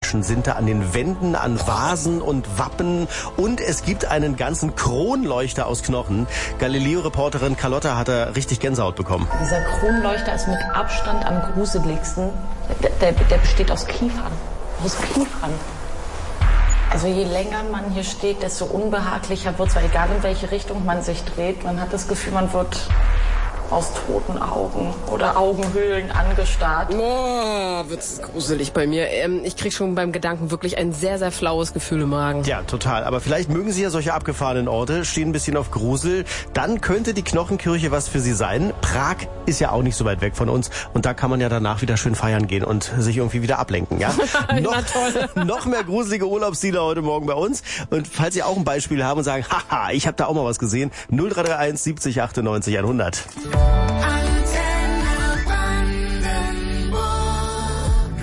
Kronleuchterstatschen sind da an den Wänden, an Vasen und Wappen. Und es gibt einen ganzen Kronleuchter aus Knochen. Galileo-Reporterin Carlotta hat da richtig Gänsehaut bekommen. Dieser Kronleuchter ist mit Abstand am gruseligsten. Der besteht aus Kiefern. Aus Kiefern. Also je länger man hier steht, desto unbehaglicher wird es, weil egal in welche Richtung man sich dreht, man hat das Gefühl, man wird aus toten Augen oder Augenhöhlen angestarrt. Oh, wird's gruselig bei mir. Ich krieg schon beim Gedanken wirklich ein sehr, sehr flaues Gefühl im Magen. Ja, total. Aber vielleicht mögen Sie ja solche abgefahrenen Orte, stehen ein bisschen auf Grusel. Dann könnte die Knochenkirche was für Sie sein. Prag ist ja auch nicht so weit weg von uns. Und da kann man ja danach wieder schön feiern gehen und sich irgendwie wieder ablenken, ja? Noch mehr gruselige Urlaubsziele heute Morgen bei uns. Und falls Sie auch ein Beispiel haben und sagen, haha, ich habe da auch mal was gesehen, 0331 70 98 100.